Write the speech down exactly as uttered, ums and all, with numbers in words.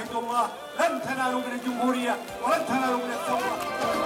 شاهد الله لن تنالوا من الجمهورية ولن تنالوا من الثورة.